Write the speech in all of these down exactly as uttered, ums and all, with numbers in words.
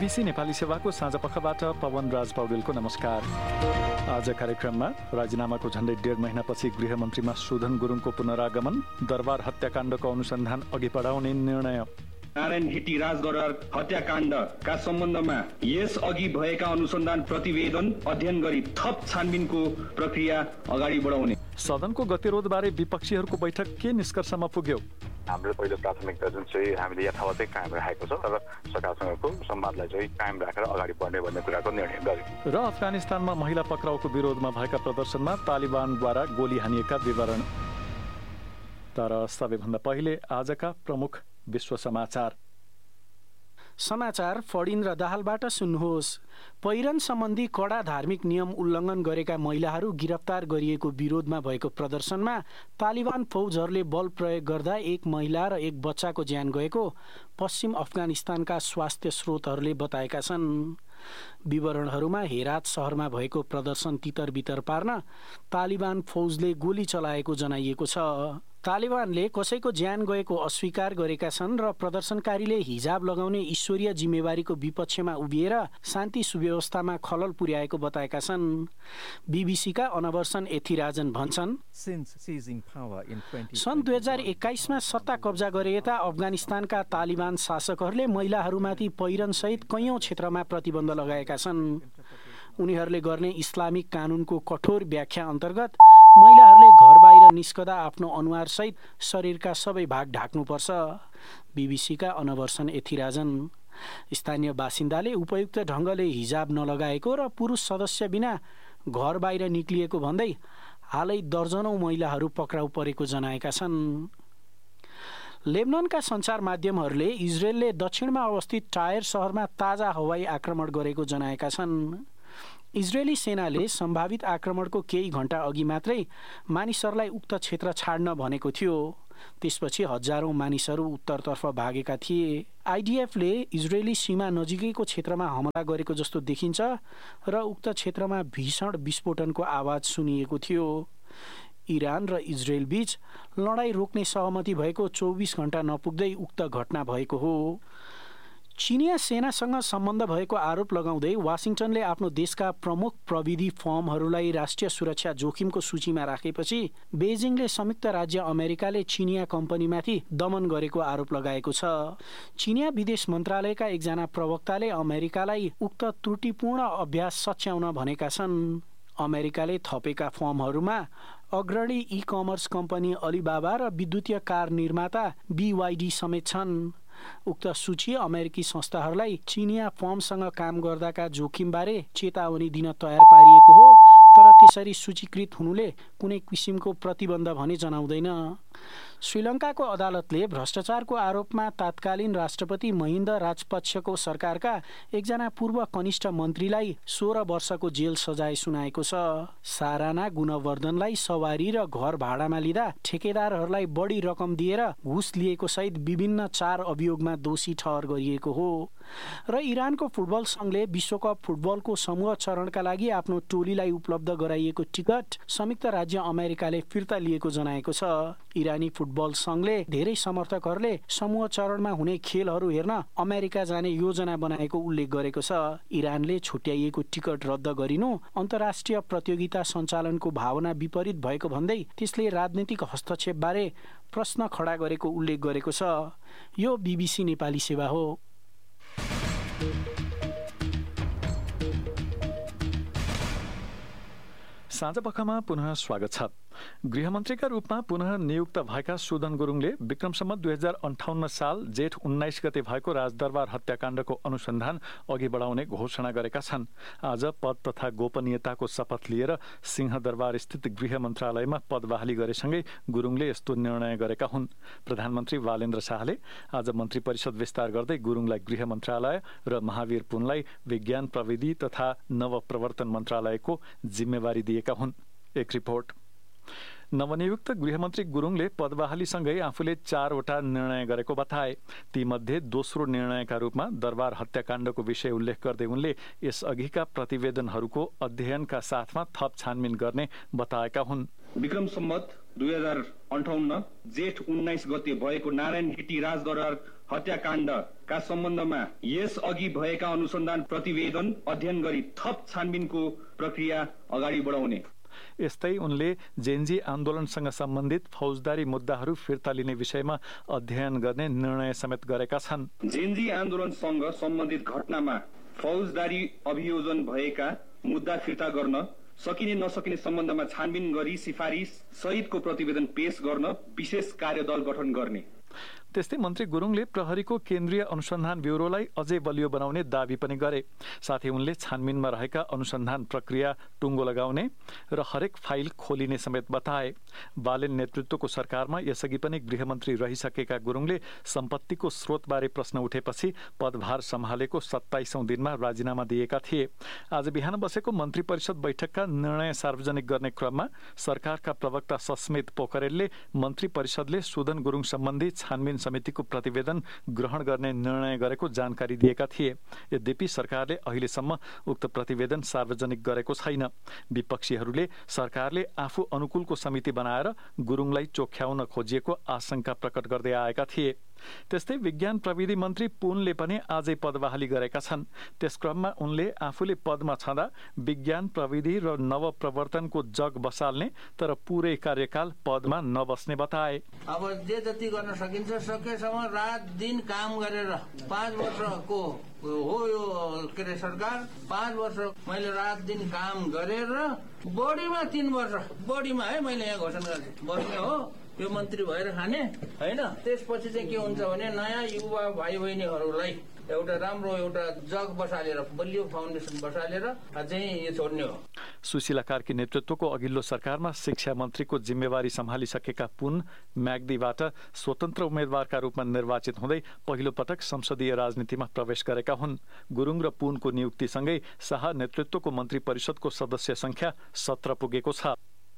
BBC Nepali सेवाको साँझ पखबाट पवन राज पौडेलको नमस्कार। आज कार्यक्रममा राजीनामाको झण्डै डेढ महिनापछि गृहमन्त्रीमा सुधन गुरुङको पुनरागमन, दरबार हत्याकाण्डको अनुसन्धान अघि बढाउने निर्णय, नारायण हिटी राजदरबार हत्याकाण्डका सम्बन्धमा यस अघि भएका अनुसन्धान प्रतिवेदन अध्ययन गरी थप छानबिनको प्रक्रिया अगाडि बढाउने। सदनको गतिरोधबारे विपक्षीहरूको बैठक के निष्कर्षमा पुग्यो? हाम्रो पहिलो प्राथमिकता जुन चाहिँ हामीले यथावतै कायम राखेको छ, तर सरकारसँगको संवादलाई चाहिँ कायम राखेर अगाडि बढ्ने भन्ने कुराको निर्णय गर्यो। र अफगानिस्तानमा महिला पक्राउको विरोधमा भएका प्रदर्शनमा तालिबानद्वारा गोली हानिएका विवरण। तर सबैभन्दा पहिले आजका प्रमुख विश्व समाचार। समाचार फडिन र दाहालबाट सुन्नुहोस्। पहिरन सम्बन्धी कडा धार्मिक नियम उल्लङ्घन गरेका महिलाहरू गिरफ्तार गरिएको विरोधमा भएको प्रदर्शनमा तालिबान फौजहरूले बल प्रयोग गर्दा एक महिला र एक बच्चाको ज्यान गएको पश्चिम अफगानिस्तानका स्वास्थ्य स्रोतहरूले बताएका छन्। विवरणहरूमा हेरात शहरमा भएको प्रदर्शन तितरबितर पार्न तालिबान फौजले गोली चलाएको जनाइएको छ। तालिबानले कसैको ज्यान गएको अस्वीकार गरेका छन् र प्रदर्शनकारीले हिजाब लगाउने ईश्वरीय जिम्मेवारीको विपक्षमा उभिएर शान्ति सुव्यवस्थामा खलल पुर्याएको बताएका छन्। बीबीसीका अनवर्सन एथिराजन भन्छन्, सन् दुई हजार एक्काइसमा सत्ता कब्जा गरे यता अफगानिस्तानका तालिबान शासकहरूले महिलाहरूमाथि पहिरनसहित कैयौं क्षेत्रमा प्रतिबन्ध लगाएका छन्। उनीहरूले गर्ने इस्लामिक कानुनको कठोर व्याख्या अन्तर्गत महिलाहरूले घर बाहिर निस्कदा आफ्नो अनुहारसहित शरीरका सबै भाग ढाक्नुपर्छ। बीबीसीका अनवर्सन एथिराजन। स्थानीय बासिन्दाले उपयुक्त ढङ्गले हिजाब नलगाएको र पुरुष सदस्य बिना घर बाहिर निक्लिएको भन्दै हालै दर्जनौं महिलाहरू पक्राउ परेको जनाएका छन्। लेबननका सञ्चार माध्यमहरूले इजरायलले दक्षिणमा अवस्थित टायर शहरमा ताजा हवाई आक्रमण गरेको जनाएका छन्। इजरायली सेनाले सम्भावित आक्रमणको केही घण्टा अघि मात्रै मानिसहरूलाई उक्त क्षेत्र छाड्न भनेको थियो। त्यसपछि हजारौं मानिसहरू उत्तरतर्फ भागेका थिए। आइडिएफले इजरायली सीमा नजिकैको क्षेत्रमा हमला गरेको जस्तो देखिन्छ र उक्त क्षेत्रमा भीषण विस्फोटनको आवाज सुनिएको थियो। इरान र इजरायल बीच लडाईँ रोक्ने सहमति भएको चौबिस घण्टा नपुग्दै उक्त घटना भएको हो। चिनिया सेनासँग सम्बन्ध भएको आरोप लगाउँदै वाशिंटनले आफ्नो देशका प्रमुख प्रविधि फर्महरूलाई राष्ट्रिय सुरक्षा जोखिमको सूचीमा राखेपछि बेजिङले संयुक्त राज्य अमेरिकाले चिनिया कम्पनीमाथि दमन गरेको आरोप लगाएको छ। चिनिया विदेश मन्त्रालयका एकजना प्रवक्ताले अमेरिकालाई उक्त त्रुटिपूर्ण अभ्यास सच्याउन भनेका छन्। अमेरिकाले थपेका फर्महरूमा अग्रणी ई कमर्स कम्पनी अलिबाबा र विद्युतीय कार निर्माता बीवाईडी समेत छन्। उक्त सूची अमेरिकी संस्थाहरूलाई चिनिया फर्मसँग काम गर्दाका जोखिमबारे चेतावनी दिन तयार पारिएको हो, तर त्यसरी सूचीकृत हुनुले कुनै किसिमको प्रतिबन्ध भने जनाउँदैन। श्रीलङ्काको अदालतले भ्रष्टाचारको आरोपमा तत्कालीन राष्ट्रपति महिन्द राजपक्षको सरकारका एकजना पूर्व कनिष्ठ मन्त्रीलाई सोह्र वर्षको जेल सजाय सुनाएको छ। साराना गुणवर्धनलाई सवारी र घर भाडामा लिँदा ठेकेदारहरूलाई बढी रकम दिएर घुस लिएको सहित विभिन्न चार अभियोगमा दोषी ठहर गरिएको हो। र इरानको फुटबल संघले विश्वकप फुटबलको समूह चरणका लागि आफ्नो टोलीलाई उपलब्ध गराइएको टिकट संयुक्त राज्य अमेरिकाले फिर्ता लिएको जनाएको छ। इरानी फुटबल संघले धेरै समर्थकहरूले समूह चरणमा हुने खेलहरू हेर्न अमेरिका जाने योजना बनाएको उल्लेख गरेको छ। इरानले छुट्याइएको टिकट रद्द गरिनु अन्तर्राष्ट्रिय प्रतियोगिता सञ्चालनको भावना विपरीत भएको भन्दै त्यसले राजनीतिक हस्तक्षेपबारे प्रश्न खडा गरेको उल्लेख गरेको छ। यो बीबीसी नेपाली सेवा हो। साँझपखमा पुनः स्वागत छ। गृहमन्त्रीका रूपमा पुनः नियुक्त भएका सुधन गुरुङले विक्रमसम्मत दुई हजार अन्ठाउन्न साल जेठ उन्नाइस गते भएको राजदरबार हत्याकाण्डको अनुसन्धान अघि बढाउने घोषणा गरेका छन्। आज पद तथा गोपनीयताको शपथ लिएर सिंहदरबार स्थित गृह मन्त्रालयमा पद बहाली गरेसँगै गुरुङले यस्तो निर्णय गरेका हुन्। प्रधानमन्त्री बालेन्द्र शाहले आज मन्त्री परिषद विस्तार गर्दै गुरुङलाई गृह मन्त्रालय र महावीर पुनलाई विज्ञान प्रविधि तथा नवप्रवर्तन मन्त्रालयको जिम्मेवारी दिएका हुन्। एक रिपोर्ट। नवनियुक्त गृहमन्त्री गुरुङले पदबहालीसँगै आफूले चारवटा निर्णय गरेको बताए। तीमध्ये दोस्रो निर्णयका रूपमा दरबार हत्याकाण्डको विषय उल्लेख गर्दै उनले यसअघिका प्रतिवेदनहरूको अध्ययनका साथमा थप छानबिन गर्ने बताएका हुन्। विक्रम सम्मत दुई हजार अन्ठाउन्न जेठ उन्नाइस गते भएको नारायण हिटी राजदरबार हत्याकाण्ड का सम्बन्धमा यस अघि भएका अनुसन्धान प्रतिवेदन अध्ययन गरी थप छानबिनको प्रक्रिया अगाडि बढाउने। यस्तै उनले जेन्जी आन्दोलनसँग सम्बन्धित फौजदारी मुद्दाहरू फिर्ता लिने विषयमा अध्ययन गर्ने निर्णय समेत गरेका छन्। जेन्जी आन्दोलनसँग सम्बन्धित घटनामा फौजदारी अभियोजन भएका मुद्दा फिर्ता गर्न सकिने नसकिने सम्बन्धमा छानबिन गरी सिफारिस सहितको प्रतिवेदन पेश गर्न विशेष कार्यदल गठन गर्ने। त्यस्तै मन्त्री गुरुङले प्रहरीको केन्द्रीय अनुसन्धान ब्युरोलाई अझै बलियो बनाउने दावी पनि गरे। साथै उनले छानबिनमा रहेका अनुसन्धान प्रक्रिया टुङ्गो लगाउने र हरेक फाइल खोलिने समेत बताए। बालेन नेतृत्वको सरकारमा यसअघि पनि गृहमन्त्री रहिसकेका गुरुङले सम्पत्तिको स्रोतबारे प्रश्न उठेपछि पदभार सम्हालेको सत्ताइसौं दिनमा राजीनामा दिएका थिए। आज बिहान बसेको मन्त्री परिषद बैठकका निर्णय सार्वजनिक गर्ने क्रममा सरकारका प्रवक्ता सस्मित पोखरेलले मन्त्री परिषदले सुदन गुरुङ सम्बन्धी छानबिन समितिको प्रतिवेदन ग्रहण गर्ने निर्णय गरेको जानकारी दिएका थिए। यद्यपि सरकारले अहिलेसम्म उक्त प्रतिवेदन सार्वजनिक गरेको छैन। विपक्षीहरूले सरकारले आफू अनुकूलको समिति बनाएर गुरुङलाई चोख्याउन खोजिएको आशंका प्रकट गर्दै आएका थिए। त्यस्तै विज्ञान प्रविधि मन्त्री पुनले पनि आजै पदबहाली गरेका छन्। त्यस क्रममा उनले आफूले पदमा छँदा विज्ञान प्रविधि र नवप्रवर्तनको जग बसाल्ने तर पुरै कार्यकाल पदमा नबस्ने बताए। अब जे जति गर्न सकिन्छ सकेसम्म रात दिन काम गरेर पाँच वर्षको हो यो के अरे सरकार पाँच वर्ष मैले रात दिन काम गरेर बढीमा तीन वर्ष बढीमा है मैले यहाँ घोषणा गरेँ बस्ने हो यो मन्त्री भएर खाने होइन। त्यसपछि चाहिँ के हुन्छ भने नयाँ युवा भाइ बहिनीहरूलाई एउटा राम्रो एउटा जग बसालेर बलियो फाउन्डेसन बसालेर चाहिँ यो छोड्ने हो। सुशीला कार्की नेतृत्वको अघिल्लो सरकारमा शिक्षा मन्त्रीको जिम्मेवारी सम्हालिसकेका पुन म्याग्दीबाट स्वतन्त्र उम्मेद्वारका रूपमा निर्वाचित हुँदै पहिलो पटक संसदीय राजनीतिमा प्रवेश गरेका हुन्। गुरुङ र पुनको नियुक्तिसँगै शाह नेतृत्वको मन्त्री परिषदको सदस्य संख्या सत्र पुगेको छ।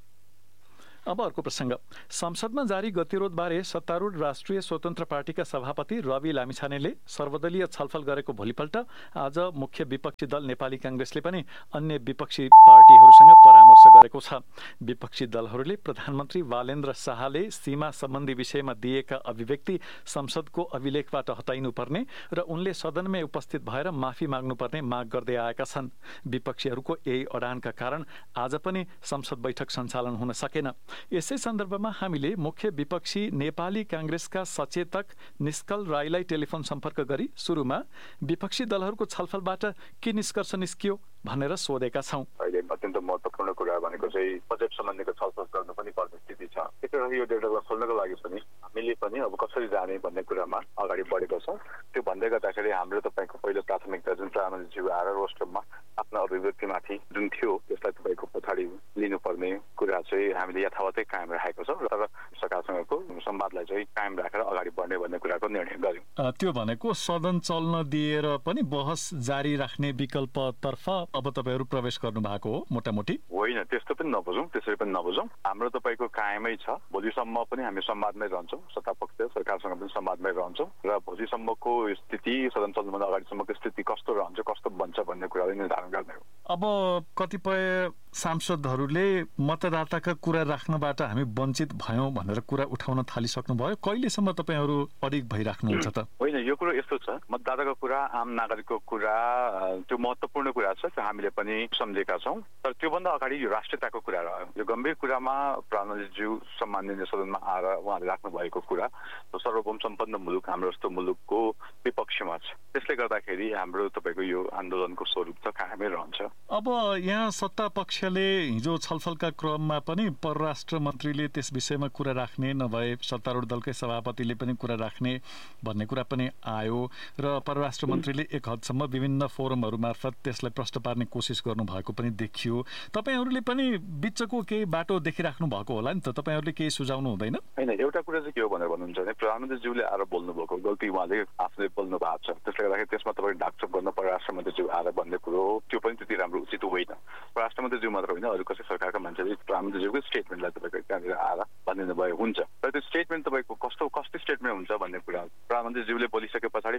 अब अर्को प्रसंग। संसदमा जारी गतिरोधबारे सत्तारूढ राष्ट्रिय स्वतन्त्र पार्टीका सभापति रवि लामिछानेले सर्वदलीय छलफल गरेको भोलिपल्ट आज मुख्य विपक्षी दल नेपाली कांग्रेसले पनि अन्य विपक्षी पार्टीहरूसँग परामर्श गरेको छ। विपक्षी दलहरूले प्रधानमन्त्री वालेन्द्र शाहले सीमा सम्बन्धी विषयमा दिएका अभिव्यक्ति संसदको अभिलेखबाट हटाइनुपर्ने र उनले सदनमै उपस्थित भएर माफी माग्नुपर्ने माग गर्दै आएका छन्। विपक्षीहरूको यही अडानका कारण आज पनि संसद बैठक सञ्चालन हुन सकेन। यसै सन्दर्भमा हामीले मुख्य विपक्षी नेपाली कांग्रेसका सचेतक निष्कल राईलाई टेलिफोन सम्पर्क गरी सुरुमा विपक्षी दलहरूको छलफलबाट के निष्कर्ष निस्कियो भनेर सोधेका छौं। अहिले अत्यन्त महत्त्वपूर्ण कुरा भनेको चाहिँ बजेट सम्बन्धीको छलफल गर्नु पनि पर्ने स्थिति छ। त्यसैले यो डेटालाई खोल्नको लागि पनि हामीले पनि अब कसरी जाने भन्ने कुरामा अगाडि बढेको छ। त्यो भन्दै गर्दाखेरि हाम्रो तपाईको पहिलो प्राथमिकता जुन प्रधानमन्त्रीज्यू आएर रोस्टरमा आफ्नो अभिव्यक्तिमाथि जुन थियो त्यसलाई तपाईको पछाडि लिनुपर्ने कुरा चाहिँ हामीले यथावतै कायम राखेको छ र सरकारसँगको संवादलाई चाहिँ कायम राखेर अगाडि बढ्ने भन्ने कुराको निर्णय गर्यौं। त्यो भनेको सदन चल्न दिएर पनि बहस जारी राख्ने विकल्पतर्फ अब तपाईहरु प्रवेश गर्नु भएको हो मोटामोटी? होइन, त्यस्तो पनि नबुझौं, त्यसरी पनि नबुझौं। हाम्रो तपाईको कायमै छ। भोलिसम्म पनि हामी संवादमै रहन्छौं, सत्तापक्ष सरकारसँग पनि संवादमै रहन्छौं र भोलिसम्मको स्थिति सदन चल्नुभन्दा अगाडिसम्मको स्थिति कस्तो रहन्छ कस्तो बन्छ भन्ने कुरालाई निर्धारण गर्ने हो। अब कतिपय सांसदहरूले मतदाताका कुरा राख्नबाट हामी वञ्चित भयौं भनेर कुरा उठाउन थालिसक्नुभयो। कहिलेसम्म तपाईहरु अडिग भइराख्नुहुन्छ त? होइन, यो कुरो यस्तो छ, मतदाताको कुरा आम नागरिकको कुरा त्यो महत्त्वपूर्ण कुरा छ, त्यो हामीले पनि सम्झेका छौं। तर त्योभन्दा अगाडि यो राष्ट्रियताको कुरा रह्यो। यो गम्भीर कुरामा प्रधानमन्त्रीज्यू सम्माननीय सदनमा आएर उहाँले राख्नु भएको कुरा सर्वभौम सम्पन्न मुलुक हाम्रो जस्तो मुलुकको विपक्षमा छ। त्यसले गर्दाखेरि हाम्रो तपाईको यो आन्दोलनको स्वरूप त कायमै रहन्छ। अब यहाँ सत्ता पक्षले हिजो छलफलका क्रममा पनि परराष्ट्र मन्त्रीले त्यस विषयमा कुरा राख्ने नभए सत्तारूढ दलकै सभापतिले पनि कुरा राख्ने भन्ने कुरा पनि आयो र परराष्ट्र मन्त्रीले एक हदसम्म विभिन्न फोरमहरू मार्फत त्यसलाई प्रश्न पार्ने कोसिस गर्नु भएको पनि देखियो। तपाईहरुले पनि बिचको केही बाटो देखिराख्नु भएको होला नि त? तपाईहरुले केही सुझाउनु हुँदैन? हैन, एउटा कुरा चाहिँ के हो भनेर भन्नुहुन्छ भने प्रधानमन्त्रीज्यूले आएर बोल्नु भएको गल्ती उहाँले आफूले बोल्नु भएको छ। त्यसले गर्दाखेरि त्यसमा तपाईले ढाकछोप गर्न परराष्ट्र मन्त्रीज्यू आएर भन्ने कुरो हो, त्यो पनि त्यति राम्रो उचित होइन। परराष्ट्र मन्त्रीज्यू मात्र होइन, अरू कसै सरकारका मान्छेले प्रधानमन्त्रीज्यूको स्टेटमेन्टलाई तपाईको त्यहाँनिर आएर भनिदिनु भयो हुन्छ। तर त्यो स्टेटमेन्ट तपाईको कस्तो कस्तो स्टेटमेन्ट हुन्छ भन्ने कुरा प्रधानमन्त्रीज्यूले बोलिसके पछाडि फेरि परराष्ट्र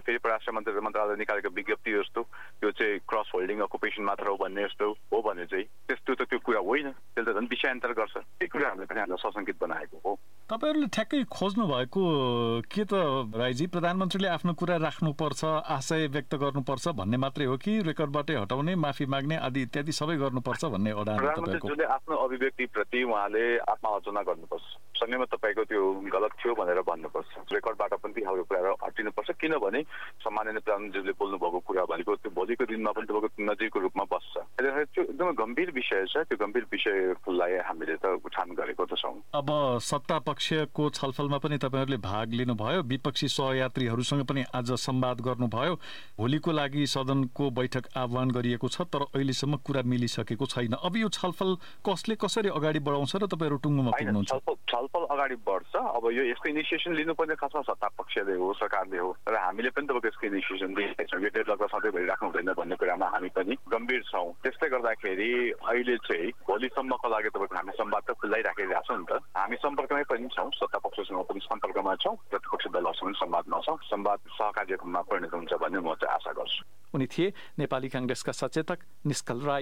परराष्ट्र मन्त्री मन्त्रालय निकालेको विज्ञप्ति जस्तो यो चाहिँ क्रस होल्डिङ अकुपेसन मात्र हो भन्ने जस्तो हो भने चाहिँ त्यस्तो त त्यो कुरा होइन, त्यसले त झन् विषयान्तर गर्छ। त्यही कुरा हामीले पनि हामीलाई सशङ्कित बनाएको हो। तपाईँहरूले ठ्याक्कै खोज्नु भएको के त राईजी, प्रधानमन्त्रीले आफ्नो कुरा राख्नुपर्छ, आशय व्यक्त गर्नुपर्छ भन्ने मात्रै हो कि रेकर्डबाटै हटाउने, माफी माग्ने आदि इत्यादि सबै गर्नुपर्छ भन्ने अडान तपाईँको? प्रधानमन्त्रीले आफ्नो अभिव्यक्तिप्रति उहाँले आत्मालोचना गर्नुपर्छ। समयमा तपाईँको त्यो गलत थियो भनेर भन्नुपर्छ। रेकर्डबाट पनि ती खालको कुराहरू हटिनुपर्छ, किनभने सामान्य प्रधानमन्त्रीले बोल्नु भएको कुरा भनेको त्यो भोलिको दिनमा पनि तपाईँको नजिकको रूपमा बस्छ। त्यो एकदमै गम्भीर विषय छ। त्यो गम्भीर विषयलाई हामीले त उठान गरेको त छौँ। अब सत्ता पक्षको छलफलमा पनि तपाईँहरूले भाग लिनुभयो, विपक्षी सहयात्रीहरूसँग पनि आज संवाद गर्नुभयो। भोलिको लागि सदनको बैठक आह्वान गरिएको छ, तर अहिलेसम्म कुरा मिलिसकेको छैन। अब यो छलफल कसले कसरी अगाडि बढाउँछ र तपाईँहरू टुङ्गोमा पुग्नुहुन्छ? छलफल अगाडि बढ्छ। अब यो यसको इनिसिएसन लिनुपर्ने खासमा सत्ता पक्षले हो, सरकारले हो, र हामीले पनि तपाईँको यसको इनिसिएसन दिइरहेछौँ। यो डेडलक सधैँभरि राख्नु हुँदैन भन्ने कुरामा हामी पनि गम्भीर छौँ। त्यसले गर्दाखेरि अहिले चाहिँ भोलिसम्मको लागि तपाईँको हामी संवाद त खुल्लै राखिरहेको छौँ नि त। हामी सम्पर्कमै पनि छौँ, सत्ता पक्षसँग पनि सम्पर्कमा छौँ, प्रतिपक्ष दलहरूसँग संवादमा छौँ। संवाद सहकार्यमा परिणत हुन्छ भन्ने म चाहिँ आशा गर्छु। उनी थिए नेपाली कांग्रेसका सचेतक निष्कल राई।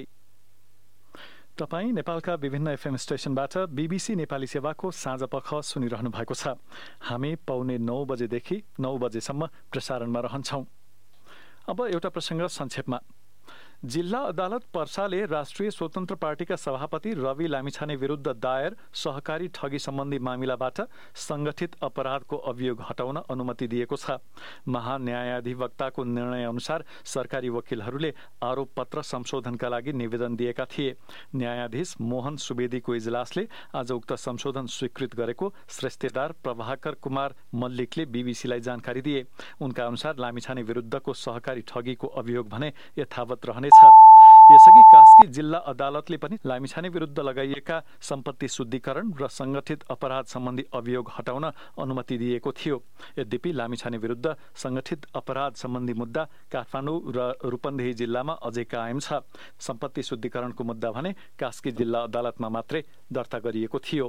तपाईँ नेपालका विभिन्न एफएम स्टेशनबाट बीबीसी नेपाली सेवाको साँझपख सुनिरहनु भएको छ। हामी पाउने नौ बजेदेखि नौ बजेसम्म प्रसारणमा रहन्छौँ। अब एउटा प्रसङ्ग संक्षेपमा। जिल्ला अदालत पर्साले राष्ट्रिय स्वतन्त्र पार्टीका सभापति रवि लामिछाने विरुद्ध दायर सहकारी ठगी सम्बन्धी मामिलाबाट संगठित अपराधको अभियोग हटाउन अनुमति दिएको छ। महान्यायाधिवक्ताको निर्णय अनुसार सरकारी वकिलहरूले आरोप पत्र संशोधनका लागि निवेदन दिएका थिए। न्यायाधीश मोहन सुवेदीको इजलासले आज उक्त संशोधन स्वीकृत गरेको श्रेष्ठदार प्रभाकर कुमार मल्लिकले बीबीसीलाई जानकारी दिए। उनका अनुसार लामिछाने विरुद्धको सहकारी ठगीको अभियोग भने यथावत रहने छ। यसअघि कास्की जिल्ला अदालतले पनि लामिछाने विरुद्ध लगाइएका सम्पत्ति शुद्धिकरण र संगठित अपराध सम्बन्धी अभियोग हटाउन अनुमति दिएको थियो। यद्यपि लामिछाने विरुद्ध संगठित अपराध सम्बन्धी मुद्दा काठमाडौँ र रूपन्देही जिल्लामा अझै कायम छ। सम्पत्ति शुद्धिकरणको मुद्दा भने कास्की जिल्ला अदालतमा मात्रै दर्ता गरिएको थियो।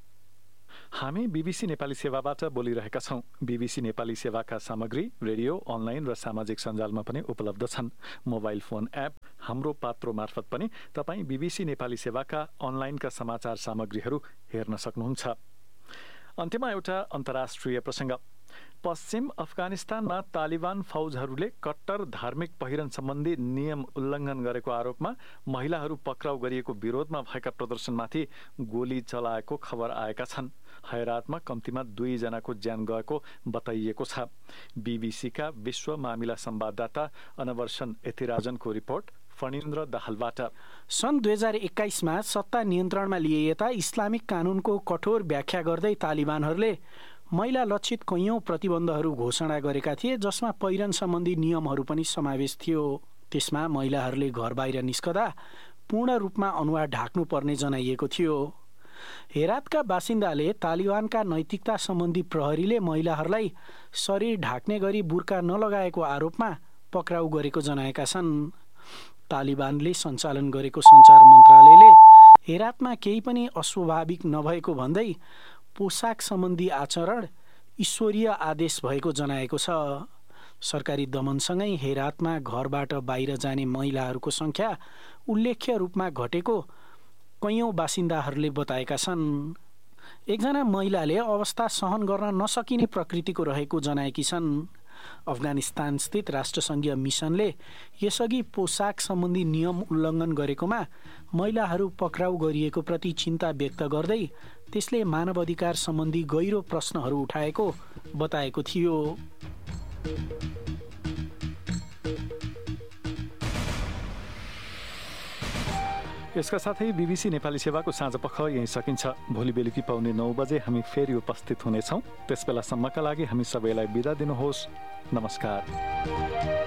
हामी बीबीसी नेपाली सेवाबाट बोलिरहेका छौँ। बीबीसी नेपाली सेवाका सामग्री रेडियो, अनलाइन र सामाजिक सञ्जालमा पनि उपलब्ध छन्। मोबाइल फोन एप हाम्रो पात्रो मार्फत पनि तपाईँ बीबीसी नेपाली सेवाका अनलाइनका समाचार सामग्रीहरू हेर्न सक्नुहुन्छ। अन्त्यमा एउटा अन्तर्राष्ट्रिय प्रसङ्ग। पश्चिम अफगानिस्तानमा तालिबान फौजहरूले कट्टर धार्मिक पहिरन सम्बन्धी नियम उल्लङ्घन गरेको आरोपमा महिलाहरू पक्राउ गरिएको विरोधमा भएका प्रदर्शनमाथि गोली चलाएको खबर आएका छन्। हैरातमा कम्तीमा दुईजनाको ज्यान गएको बताइएको छ। बीबीसीका विश्व मामिला संवाददाता अनवर्सन एथिराजनको रिपोर्ट फणिन्द्र दाहालबाट। सन् दुई हजार एक्काइसमा सत्ता नियन्त्रणमा लिइएता इस्लामिक कानुनको कठोर व्याख्या गर्दै तालिबानहरूले महिला लक्षित कैयौं प्रतिबन्धहरू घोषणा गरेका थिए, जसमा पहिरन सम्बन्धी नियमहरू पनि समावेश थियो। त्यसमा महिलाहरूले घर बाहिर निस्कदा पूर्ण रूपमा अनुहार ढाक्नुपर्ने जनाइएको थियो। हेरातका बासिन्दाले तालिबानका नैतिकता सम्बन्धी प्रहरीले महिलाहरूलाई शरीर ढाक्ने गरी बुर्का नलगाएको आरोपमा पक्राउ गरेको जनाएका छन्। तालिबानले सञ्चालन गरेको सञ्चार मन्त्रालयले हेरातमा केही पनि अस्वाभाविक नभएको भन्दै पोसाक सम्बन्धी आचरण ईश्वरीय आदेश भएको जनाएको छ। सरकारी दमनसँगै हेरातमा घरबाट बाहिर जाने महिलाहरूको सङ्ख्या उल्लेख्य रूपमा घटेको कैयौं बासिन्दाहरूले बताएका छन्। एकजना महिलाले अवस्था सहन गर्न नसकिने प्रकृतिको रहेको जनाएकी छन्। अफगानिस्तान स्थित राष्ट्रसङ्घीय मिसनले यसअघि पोसाक सम्बन्धी नियम उल्लङ्घन गरेकोमा महिलाहरू पक्राउ गरिएको प्रति चिन्ता व्यक्त गर्दै त्यसले मानवाधिकार सम्बन्धी गहिरो प्रश्नहरू उठाएको बताएको थियो। यसका साथै बीबीसी नेपाली सेवाको साँझपख यही सकिन्छ। भोलि बेलुकी पाउने नौ बजे हामी फेरि उपस्थित हुनेछौँ। त्यसबेलासम्मका लागि हामी सबैलाई बिदा दिनुहोस्। नमस्कार।